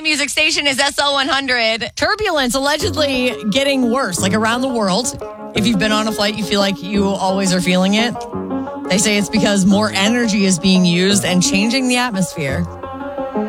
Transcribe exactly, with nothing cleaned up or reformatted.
music station is S L one hundred. Turbulence allegedly getting worse, like around the world. If you've been on a flight, you feel like you always are feeling it. They say it's because more energy is being used and changing the atmosphere.